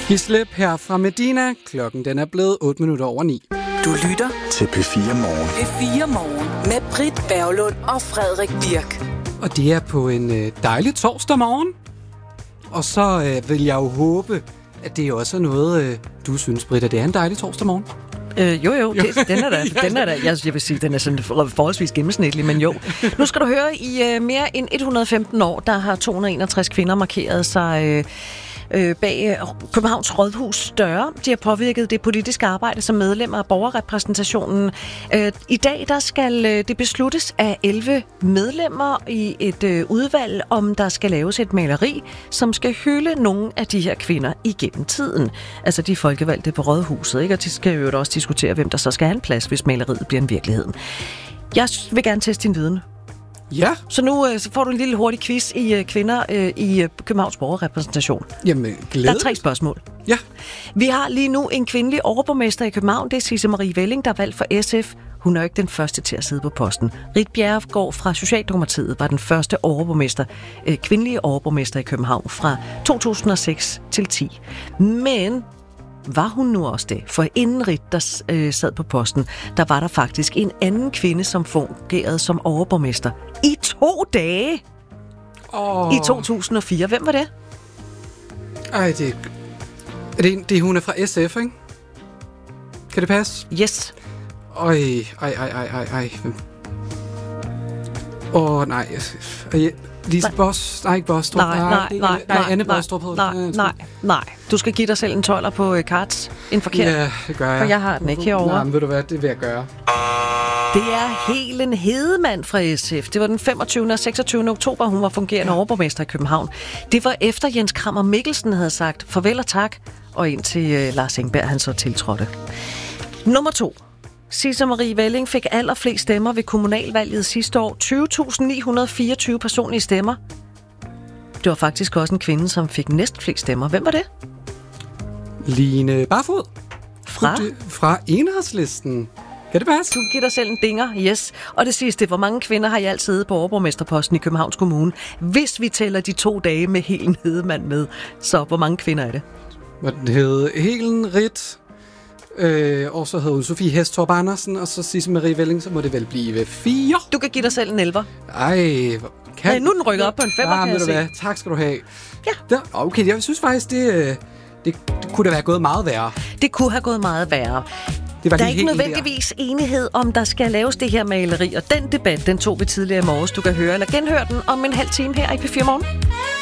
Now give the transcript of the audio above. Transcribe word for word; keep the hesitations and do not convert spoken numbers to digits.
Gislip her fra Medina. Klokken den er blevet otte minutter over ni. Du lytter til P fire Morgen. P fire Morgen med Britt Berglund og Frederik Birk. Og det er på en øh, dejlig torsdag morgen. Og så øh, vil jeg jo håbe, at det også er noget, øh, du synes, Britt, at det er en dejlig torsdag morgen. Øh, jo, jo, det, den er da, den er da, jeg, jeg vil sige, den er sådan forholdsvis gennemsnitlig, men jo. Nu skal du høre, i uh, mere end et hundrede og femten år, der har to hundrede og enogtres kvinder markeret sig øh, øh, bag øh, Københavns Rådhus døre. De har påvirket det politiske arbejde som medlemmer af borgerrepræsentationen. Øh, I dag, der skal øh, det besluttes af elleve medlemmer i et øh, udvalg, om der skal laves et maleri, som skal hylde nogle af de her kvinder igennem tiden. Altså de folkevalgte på Rådhuset, ikke? Og de skal jo også diskutere, hvem der så skal have en plads, hvis maleriet bliver en virkelighed. Jeg vil gerne teste din viden. Ja. Så nu øh, så får du en lille hurtig quiz i øh, kvinder øh, i øh, Københavns borgerrepræsentation. Jamen, glæde. Der er tre spørgsmål. Ja. Vi har lige nu en kvindelig overborgmester i København. Det er Sisse Marie Welling, der er valgt for S F. Hun er jo ikke den første til at sidde på posten. Ritt Bjerregaard fra Socialdemokratiet var den første overborgmester, øh, kvindelige overborgmester i København fra to tusind og seks til ti. Men var hun nu også det? For inden Ritt, der øh, sad på posten, der var der faktisk en anden kvinde, som fungerede som overborgmester i to dage Oh. i to tusind og fire. Hvem var det? Ej, det er det, det hun er fra S F, ikke? Kan det passe? Yes. Øj, ej, ej, ej, ej, ej. Åh, oh, nej. Lise Boss, nej, ikke Bostrup. Nej, nej, nej, nej, nej, Anne nej, Bostrup. nej, nej, nej. Du skal give dig selv en tolver på øh, cards. En forkert. Ja, det gør jeg. For jeg har den ikke herovre. Nej, men ved du hvad, det vil jeg gøre. Det er Helen Hedemann fra S F. Det var den femogtyvende og seksogtyvende oktober, hun var fungerende ja. overborgmester i København. Det var efter Jens Krammer Mikkelsen havde sagt farvel og tak, og indtil øh, Lars Engberg han så tiltrådte. Nummer to. Sisse Marie Welling fik allerflest stemmer ved kommunalvalget sidste år. tyve tusind ni hundrede og fireogtyve personlige stemmer. Det var faktisk også en kvinde, som fik næstflest stemmer. Hvem var det? Line Barfod. Fra? Fra Enhedslisten. Kan det passe? Du giver dig selv en dinger, yes. Og det sidste, hvor mange kvinder har I altid siddet på overborgmesterposten i Københavns Kommune? Hvis vi tæller de to dage med Helen Hedemann med, så hvor mange kvinder er det? Den hed Helen Ritt, øh, og så hed Sofie Hestorp Andersen, og så Sisse Marie Welling, så må det vel blive fire. Du kan give dig selv en elver. Ej, kan... Nej, nu er den rykket op på en femmer, ja, kan jeg se. Hvad? Tak skal du have. Ja. Der, okay, jeg synes faktisk, det, det, det kunne da være gået meget værre. Det kunne have gået meget værre. Det var der er ikke ikke nødvendigvis der. enighed om, der skal laves det her maleri, og den debat, den tog vi tidligere i morges. Du kan høre eller genhøre den om en halv time her i P fire Morgen.